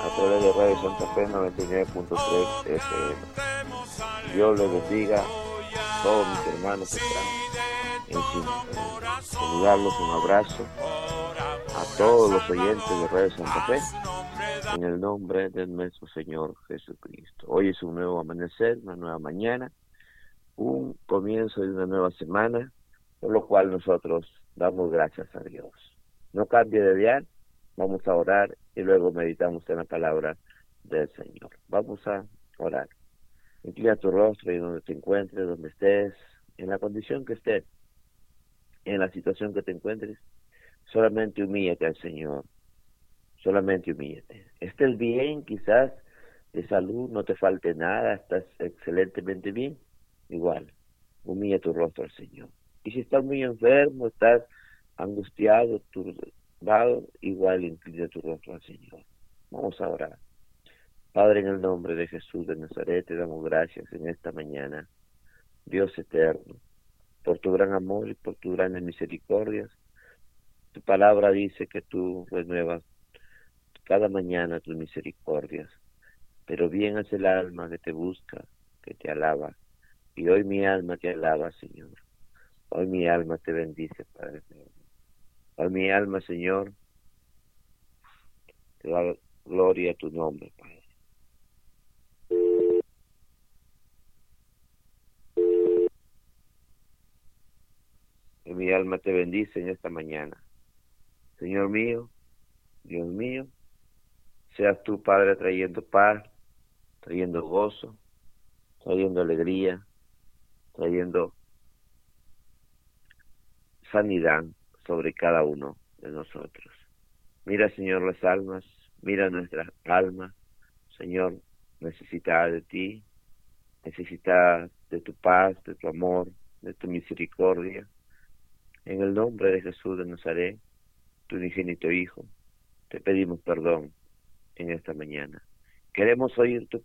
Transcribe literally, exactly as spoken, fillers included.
a través de Radio Santa Fe noventa y nueve punto tres F M. Dios les bendiga a todos mis hermanos que están en sintonía. Saludarlos, un abrazo a todos los oyentes de Radio Santa Fe, en el nombre de nuestro Señor Jesucristo. Hoy es un nuevo amanecer, una nueva mañana, un comienzo de una nueva semana, por lo cual nosotros damos gracias a Dios. No cambie de dial, vamos a orar y luego meditamos en la palabra del Señor. Vamos a orar. Inclina tu rostro y donde te encuentres, donde estés, en la condición que estés, en la situación que te encuentres, solamente humíllate al Señor. Solamente humíllate. Estés bien, quizás de salud, no te falte nada, estás excelentemente bien, igual, humilla tu rostro al Señor. Y si estás muy enfermo, estás angustiado, turbado, igual inclina tu rostro al Señor. Vamos a orar. Padre, en el nombre de Jesús de Nazaret, te damos gracias en esta mañana, Dios eterno, por tu gran amor y por tu grandes misericordias. Tu palabra dice que tú renuevas cada mañana tus misericordias, pero bien hace el alma que te busca, que te alaba. Y hoy mi alma te alaba, Señor. Hoy mi alma te bendice, Padre mío. Hoy mi alma, Señor, te da gloria a tu nombre, Padre. Hoy mi alma te bendice en esta mañana. Señor mío, Dios mío, seas tú, Padre, trayendo paz, trayendo gozo, trayendo alegría, trayendo sanidad sobre cada uno de nosotros. Mira, Señor, las almas, mira nuestras almas, Señor, necesitada de ti, necesitada de tu paz, de tu amor, de tu misericordia. En el nombre de Jesús de Nazaret, tu unigénito Hijo, te pedimos perdón en esta mañana. Queremos oír tu